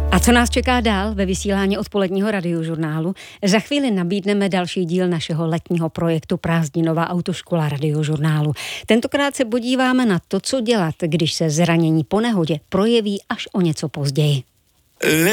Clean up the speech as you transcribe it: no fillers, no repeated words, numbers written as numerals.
A co nás čeká dál ve vysílání odpoledního radiožurnálu? Za chvíli nabídneme další díl našeho letního projektu Prázdninová autoškola radiožurnálu. Tentokrát se podíváme na to, co dělat, když se zranění po nehodě projeví až o něco později.